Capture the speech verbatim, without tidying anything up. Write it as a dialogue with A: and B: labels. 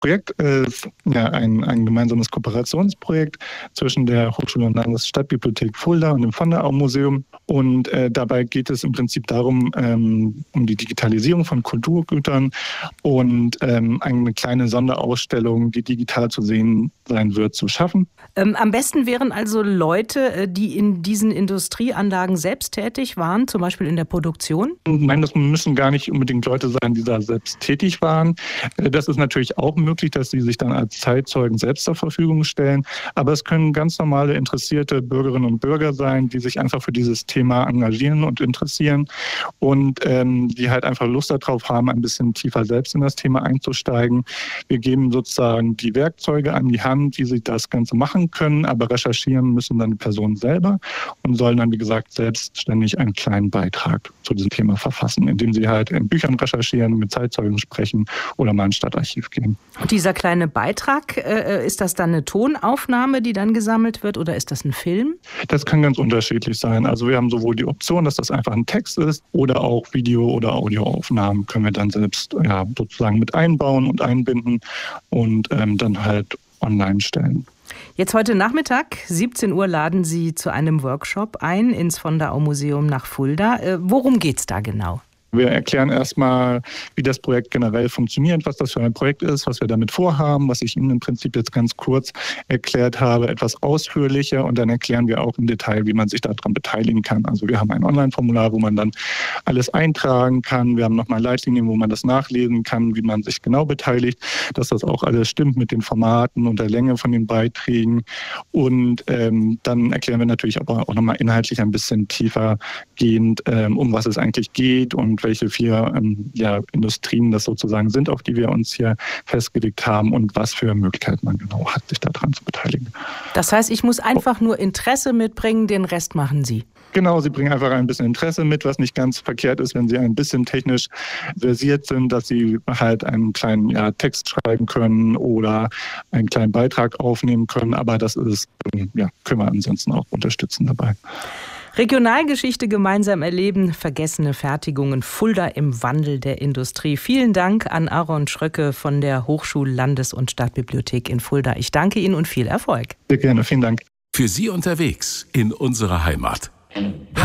A: Projekt ist ja ein, ein gemeinsames Kooperationsprojekt zwischen der Hochschule und Landesstadtbibliothek Fulda und dem Von der Au Museum. Und äh, dabei geht es im Prinzip darum, ähm, um die Digitalisierung von Kulturgütern und ähm, eine kleine Sonderausstellung, die digital zu sehen sein wird, zu schaffen.
B: Ähm, am besten wären also Leute, die in diesen Industrieanlagen selbst tätig waren, zum Beispiel in der Produktion?
A: Nein, das müssen gar nicht unbedingt Leute sein, die da selbst tätig waren. Das ist natürlich auch möglich, dass sie sich dann als Zeitzeugen selbst zur Verfügung stellen. Aber es können ganz normale interessierte Bürgerinnen und Bürger sein, die sich einfach für dieses Thema engagieren und interessieren und ähm, die halt einfach Lust darauf haben, ein bisschen tiefer selbst in das Thema einzusteigen. Wir geben sozusagen die Werkzeuge an die Hand, wie sie das Ganze machen können, aber recherchieren müssen dann die Personen selber und sollen dann, wie gesagt, selbstständig einen kleinen Beitrag zu diesem Thema verfassen, indem sie halt in Büchern recherchieren, mit Zeitzeugen sprechen oder mal ins Stadtarchiv gehen.
B: Und dieser kleine Beitrag, äh, ist das dann eine Tonaufnahme, die dann gesammelt wird, oder ist das ein Film?
A: Das kann ganz unterschiedlich sein. Also wir haben sowohl die Option, dass das einfach ein Text ist, oder auch Video- oder Audioaufnahmen können wir dann selbst ja, sozusagen mit einbauen und einbinden und ähm, dann halt online stellen.
B: Jetzt heute Nachmittag, siebzehn Uhr, laden Sie zu einem Workshop ein ins Von der Au Museum nach Fulda. Äh, worum geht's da genau?
A: Wir erklären erstmal, wie das Projekt generell funktioniert, was das für ein Projekt ist, was wir damit vorhaben, was ich Ihnen im Prinzip jetzt ganz kurz erklärt habe, etwas ausführlicher. Und dann erklären wir auch im Detail, wie man sich daran beteiligen kann. Also wir haben ein Online-Formular, wo man dann alles eintragen kann. Wir haben nochmal Leitlinien, wo man das nachlesen kann, wie man sich genau beteiligt, dass das auch alles stimmt mit den Formaten und der Länge von den Beiträgen. Und ähm, dann erklären wir natürlich aber auch nochmal inhaltlich ein bisschen tiefer gehend, ähm, um was es eigentlich geht und welche vier ähm, ja, Industrien das sozusagen sind, auf die wir uns hier festgelegt haben und was für Möglichkeiten man genau hat, sich daran zu beteiligen.
B: Das heißt, ich muss einfach nur Interesse mitbringen, den Rest machen Sie?
A: Genau, Sie bringen einfach ein bisschen Interesse mit, was nicht ganz verkehrt ist, wenn Sie ein bisschen technisch versiert sind, dass Sie halt einen kleinen ja, Text schreiben können oder einen kleinen Beitrag aufnehmen können. Aber das ist, ja, können wir ansonsten auch unterstützen dabei.
B: Regionalgeschichte gemeinsam erleben, vergessene Fertigungen, Fulda im Wandel der Industrie. Vielen Dank an Aaron Schröcke von der Hochschul-, Landes- und Stadtbibliothek in Fulda. Ich danke Ihnen und viel Erfolg.
A: Sehr gerne, vielen Dank.
C: Für Sie unterwegs in unserer Heimat.